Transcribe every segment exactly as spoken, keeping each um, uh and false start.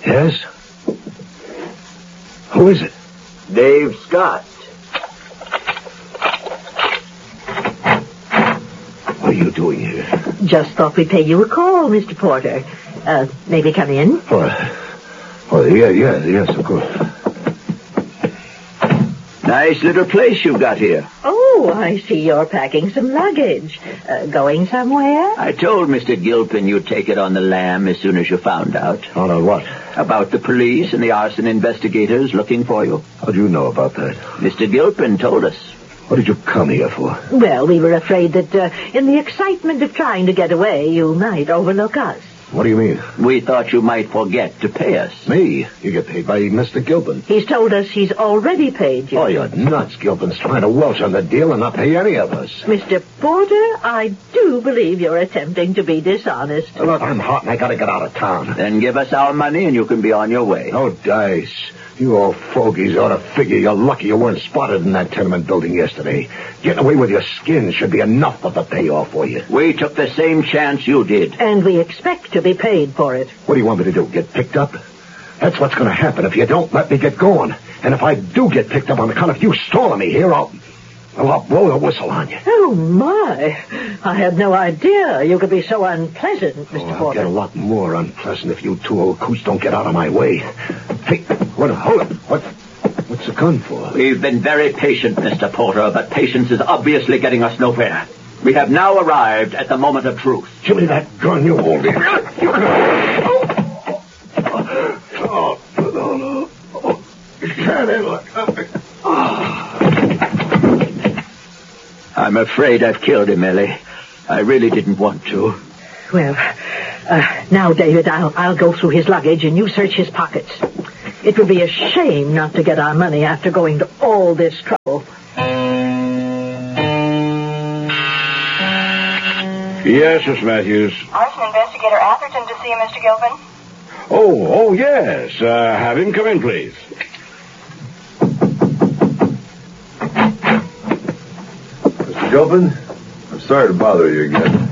Yes? Who is it? Dave Scott. What are you doing here? Just thought we'd pay you a call, Mister Porter. Uh, maybe come in? Oh, oh yeah, yeah, yes, of course. Nice little place you've got here. Oh, I see you're packing some luggage. Uh, going somewhere? I told Mister Gilpin you'd take it on the lam as soon as you found out. On on what? About the police and the arson investigators looking for you. How do you know about that? Mister Gilpin told us. What did you come here for? Well, we were afraid that uh, in the excitement of trying to get away, you might overlook us. What do you mean? We thought you might forget to pay us. Me? You get paid by Mister Gilpin. He's told us he's already paid you. Oh, you're nuts. Gilpin's trying to welch on the deal and not pay any of us. Mister Porter, I do believe you're attempting to be dishonest. Look, I'm hot and I gotta get out of town. Then give us our money and you can be on your way. No dice. You old fogies ought to figure you're lucky you weren't spotted in that tenement building yesterday. Getting away with your skin should be enough of a payoff for you. We took the same chance you did. And we expect to be paid for it. What do you want me to do, get picked up? That's what's going to happen if you don't let me get going. And if I do get picked up on account of you stalling me here, I'll... Well, I'll blow the whistle on you. Oh, my. I had no idea you could be so unpleasant, Mister Oh, I'll Porter. get a lot more unpleasant if you two old coots don't get out of my way. Hey, what, hold it. What, what's the gun for? We've been very patient, Mister Porter, but patience is obviously getting us nowhere. We have now arrived at the moment of truth. Give me that gun you hold in. You oh, oh, no, no. Oh, you can't handle it. Oh. I'm afraid I've killed him, Ellie. I really didn't want to. Well, uh, now, David, I'll, I'll go through his luggage and you search his pockets. It would be a shame not to get our money after going to all this trouble. Yes, Miss Matthews. Arson investigator Atherton to see you, Mister Gilpin. Oh, oh, yes. Uh, have him come in, please. Mister Gilpin, I'm sorry to bother you again.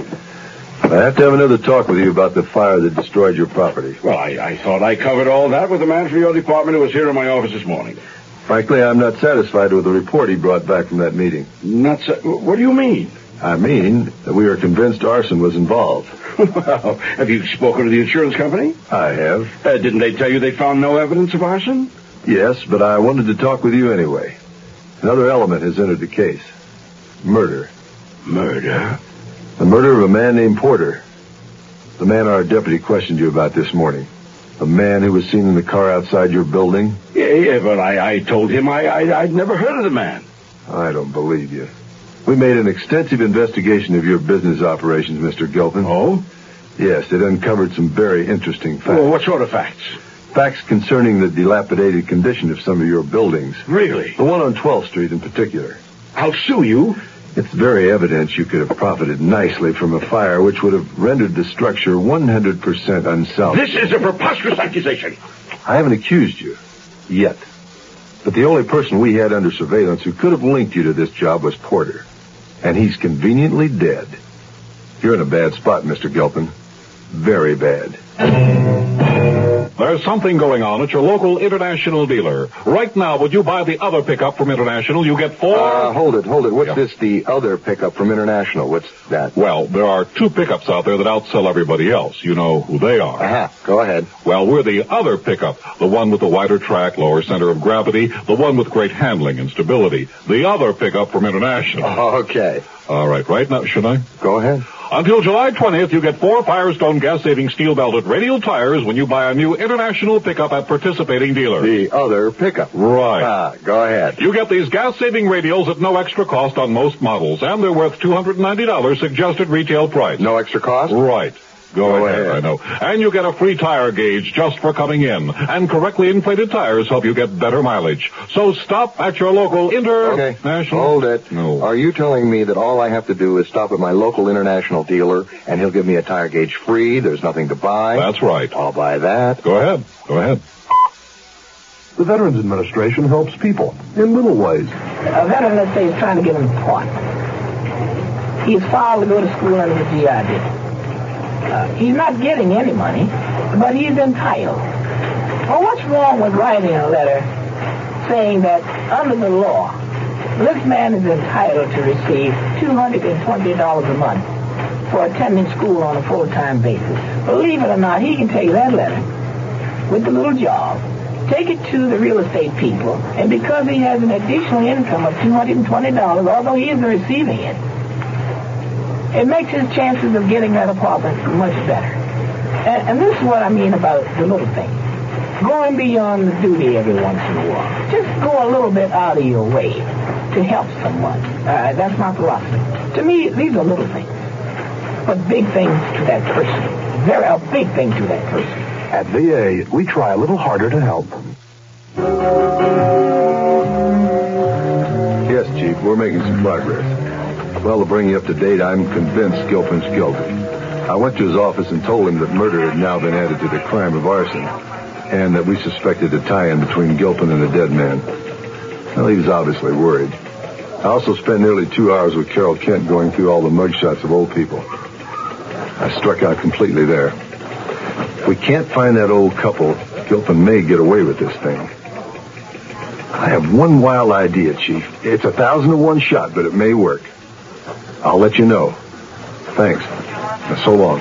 I have to have another talk with you about the fire that destroyed your property. Well, I, I thought I covered all that with the man from your department who was here in my office this morning. Frankly, I'm not satisfied with the report he brought back from that meeting. Not so... What do you mean? I mean that we are convinced arson was involved. Well, have you spoken to the insurance company? I have. Uh, didn't they tell you they found no evidence of arson? Yes, but I wanted to talk with you anyway. Another element has entered the case. Murder. Murder? The murder of a man named Porter. The man our deputy questioned you about this morning. A man who was seen in the car outside your building. Yeah, yeah, but I, I told him I, I, I'd never heard of the man. I don't believe you. We made an extensive investigation of your business operations, Mister Gilpin. Oh? Yes, it uncovered some very interesting facts. Well, what sort of facts? Facts concerning the dilapidated condition of some of your buildings. Really? The one on twelfth Street in particular. I'll sue you. It's very evident you could have profited nicely from a fire which would have rendered the structure one hundred percent unsalvageable. This is a preposterous accusation. I haven't accused you. Yet. But the only person we had under surveillance who could have linked you to this job was Porter. And he's conveniently dead. You're in a bad spot, Mister Gilpin. Very bad. There's something going on at your local International dealer. Right now, would you buy the other pickup from International, you get four... Uh, hold it, hold it. What's Yeah. this, the other pickup from International? What's that? Well, there are two pickups out there that outsell everybody else. You know who they are. Uh-huh. Go ahead. Well, we're the other pickup. The one with the wider track, lower center of gravity. The one with great handling and stability. The other pickup from International. Okay. All right, right now, should I? Go ahead. Until July twentieth, you get four Firestone gas-saving steel-belted radial tires when you buy a new International pickup at participating dealers. The other pickup. Right. Ah, go ahead. You get these gas-saving radials at no extra cost on most models, and they're worth two hundred ninety dollars suggested retail price. No extra cost? Right. Go, Go ahead, ahead. I know. And you get a free tire gauge just for coming in. And correctly inflated tires help you get better mileage. So stop at your local International... Hold it. No. Are you telling me that all I have to do is stop at my local International dealer and he'll give me a tire gauge free? There's nothing to buy? That's right. I'll buy that. Go ahead. Go ahead. The Veterans Administration helps people in little ways. A veteran, let's say, is trying to get an appointment. He's filed to go to school under the G I Bill. Uh, he's not getting any money, but he's entitled. Well, what's wrong with writing a letter saying that under the law, this man is entitled to receive two hundred twenty dollars a month for attending school on a full-time basis? Believe it or not, he can take that letter with the little job, take it to the real estate people, and because he has an additional income of two hundred twenty dollars, although he isn't receiving it, it makes his chances of getting that apartment much better. And, and this is what I mean about the little thing. Going beyond the duty every once in a while. Just go a little bit out of your way to help someone. Uh, that's my philosophy. To me, these are little things, but big things to that person. Very a big thing to that person. At V A, we try a little harder to help. Yes, Chief, we're making some progress. Well, to bring you up to date, I'm convinced Gilpin's guilty. I went to his office and told him that murder had now been added to the crime of arson, and that we suspected a tie-in between Gilpin and the dead man. Well, he was obviously worried. I also spent nearly two hours with Carol Kent going through all the mugshots of old people. I struck out completely there. If we can't find that old couple, Gilpin may get away with this thing. I have one wild idea, Chief. It's a thousand to one shot, but it may work. I'll let you know. Thanks. Now, so long.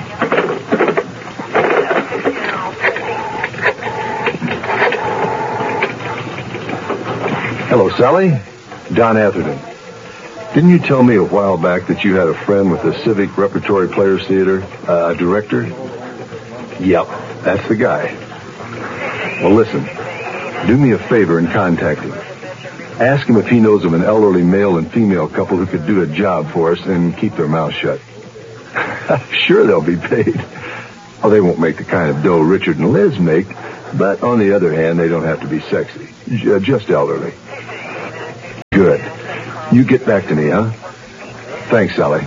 Hello, Sally. Don Atherton. Didn't you tell me a while back that you had a friend with the Civic Repertory Players Theater, uh, a director? Yep, that's the guy. Well, listen, do me a favor and contact him. Ask him if he knows of an elderly male and female couple who could do a job for us and keep their mouths shut. Sure, they'll be paid. Well, they won't make the kind of dough Richard and Liz make, but on the other hand, they don't have to be sexy. J- just elderly. Good. You get back to me, huh? Thanks, Sally.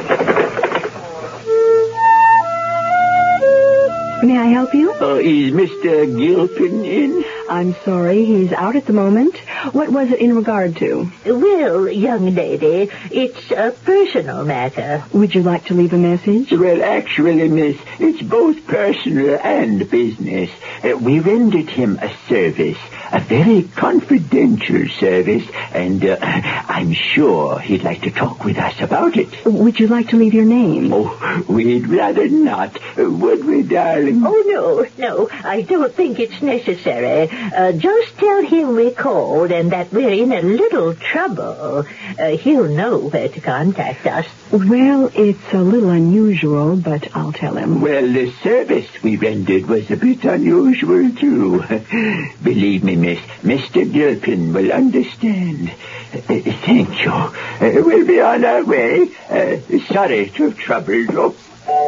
May I help you? Uh, is Mister Gilpin in? I'm sorry, he's out at the moment. What was it in regard to? Well, young lady, it's a personal matter. Would you like to leave a message? Well, actually, miss, it's both personal and business. Uh, we rendered him a service, a very confidential service, and uh, I'm sure he'd like to talk with us about it. Would you like to leave your name? Oh, we'd rather not, uh, would we, darling? Oh, no, no, I don't think it's necessary. Uh, just tell him we called and that we're in a little trouble. Uh, he'll know where to contact us. Well, it's a little unusual, but I'll tell him. Well, the service we rendered was a bit unusual, too. Believe me, miss, Mister Gilpin will understand. Uh, thank you. Uh, we'll be on our way. Uh, sorry to have troubled you.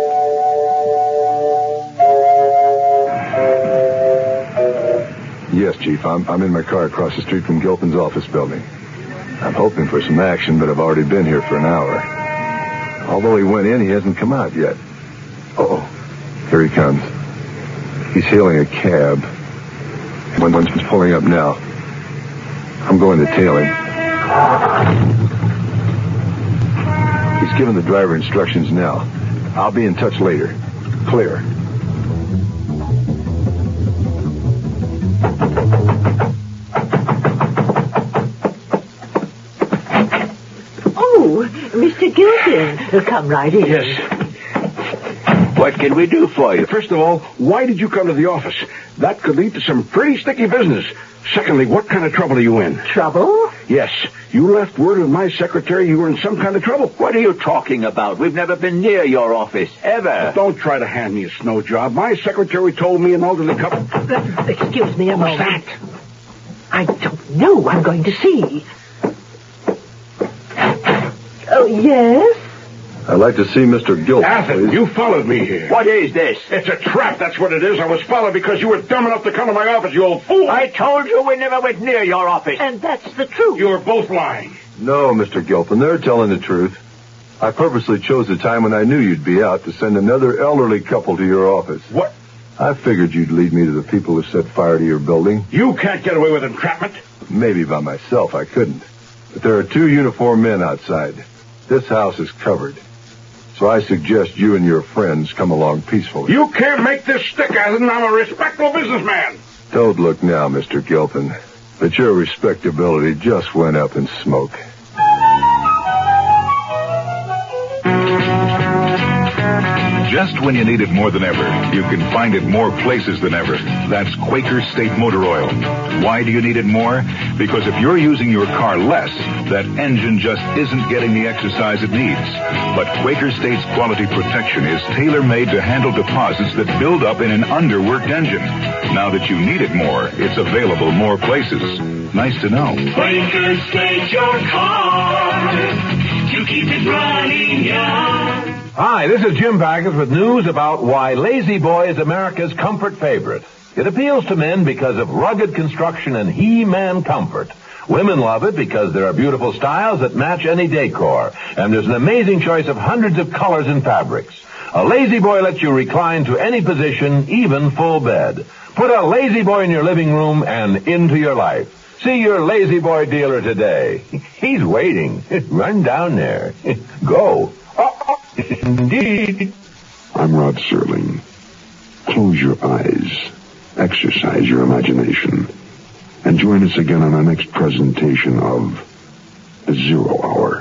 Yes, Chief, I'm, I'm in my car across the street from Gilpin's office building. I'm hoping for some action, but I've already been here for an hour. Although he went in, he hasn't come out yet. Uh-oh. Here he comes. He's hailing a cab. One one's pulling up now. I'm going to tail him. He's given the driver instructions now. I'll be in touch later. Clear. Oh, Mister Gilpin, come right in. Yes. What can we do for you? First of all, why did you come to the office? That could lead to some pretty sticky business. Secondly, what kind of trouble are you in? Trouble? Yes. You left word with my secretary you were in some kind of trouble. What are you talking about? We've never been near your office, ever. Don't try to hand me a snow job. My secretary told me an elderly couple... Uh, excuse me a What's moment. that? I don't know. I'm going to see. Oh, yes? I'd like to see Mister Gilpin, Atherton, please. you followed me here. What is this? It's a trap, that's what it is. I was followed because you were dumb enough to come to my office, you old fool. I told you we never went near your office. And that's the truth. You were both lying. No, Mister Gilpin, they're telling the truth. I purposely chose a time when I knew you'd be out to send another elderly couple to your office. What? I figured you'd lead me to the people who set fire to your building. You can't get away with entrapment. Maybe by myself I couldn't. But there are two uniformed men outside. This house is covered. So I suggest you and your friends come along peacefully. You can't make this stick, Atherton. I'm a respectable businessman. Don't look now, Mister Gilpin, but your respectability just went up in smoke. Just when you need it more than ever, you can find it more places than ever. That's Quaker State Motor Oil. Why do you need it more? Because if you're using your car less, that engine just isn't getting the exercise it needs. But Quaker State's quality protection is tailor-made to handle deposits that build up in an underworked engine. Now that you need it more, it's available more places. Nice to know. Quaker State, your car to keep it running young. Hi, this is Jim Baggins with news about why Lazy Boy is America's comfort favorite. It appeals to men because of rugged construction and He-Man comfort. Women love it because there are beautiful styles that match any decor, and there's an amazing choice of hundreds of colors and fabrics. A Lazy Boy lets you recline to any position, even full bed. Put a Lazy Boy in your living room and into your life. See your Lazy Boy dealer today. He's waiting. Run down there. Go. Indeed. I'm Rod Serling. Close your eyes, exercise your imagination, and join us again on our next presentation of The Zero Hour.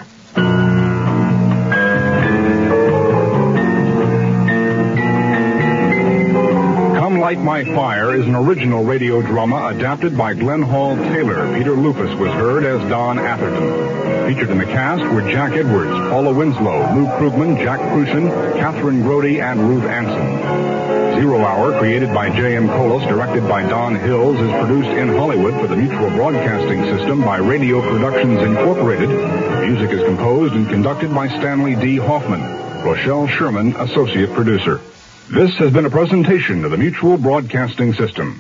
Come Light My Fire is an original radio drama adapted by Glenn Hall Taylor. Peter Lupus was heard as Don Atherton. Featured in the cast were Jack Edwards, Paula Winslow, Lou Krugman, Jack Prusen, Catherine Grody, and Ruth Anson. Zero Hour, created by J M. Colas, directed by Don Hills, is produced in Hollywood for the Mutual Broadcasting System by Radio Productions Incorporated. Music is composed and conducted by Stanley D. Hoffman. Rochelle Sherman, associate producer. This has been a presentation of the Mutual Broadcasting System.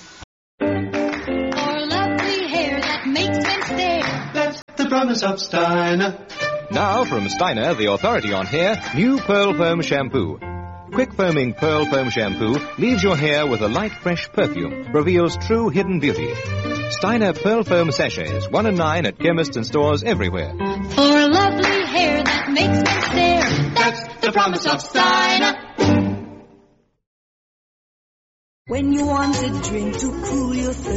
Promise of Steiner. Now from Steiner, the authority on hair, new Pearl Foam Shampoo. Quick foaming Pearl Foam Shampoo leaves your hair with a light, fresh perfume, reveals true hidden beauty. Steiner Pearl Foam Sachets, one and nine at chemists and stores everywhere. For lovely hair that makes me stare, that's the promise of Steiner. When you want a drink to cool your thirst,